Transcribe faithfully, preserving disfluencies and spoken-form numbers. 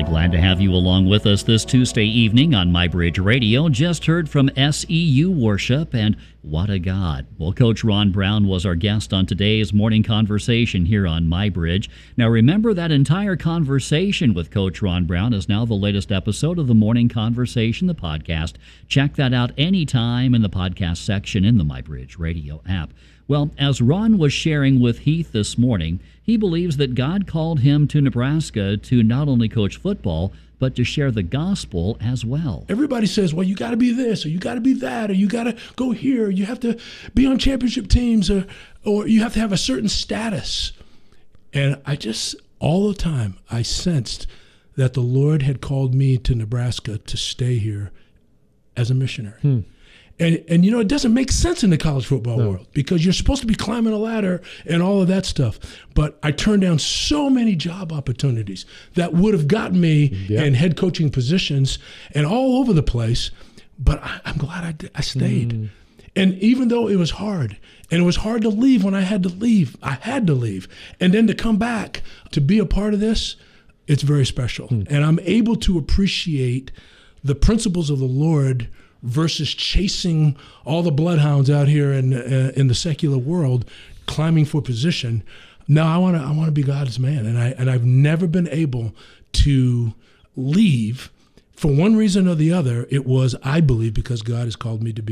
Really glad to have you along with us this Tuesday evening on MyBridge Radio. Just heard from S E U Worship and What a God. Well, Coach Ron Brown was our guest on today's morning conversation here on MyBridge. Now, remember that entire conversation with Coach Ron Brown is now the latest episode of the Morning Conversation, the podcast. Check that out anytime in the podcast section in the MyBridge Radio app. Well, as Ron was sharing with Heath this morning, he believes that God called him to Nebraska to not only coach football, but to share the gospel as well. Everybody says, well, you got to be this, or you got to be that, or you got to go here, or you have to be on championship teams, or, or you have to have a certain status. And I just, all the time, I sensed that the Lord had called me to Nebraska to stay here as a missionary. Hmm. And, and you know, it doesn't make sense in the college football no. world because you're supposed to be climbing a ladder and all of that stuff. But I turned down so many job opportunities that would have gotten me yeah. in head coaching positions and all over the place. But I, I'm glad I, did, I stayed. Mm. And even though it was hard, and it was hard to leave when I had to leave, I had to leave. And then to come back to be a part of this, it's very special. Mm. And I'm able to appreciate the principles of the Lord versus chasing all the bloodhounds out here in uh, in the secular world, climbing for position. No, I want to I want to be God's man, and I and I've never been able to leave for one reason or the other. It was, I believe, because God has called me to be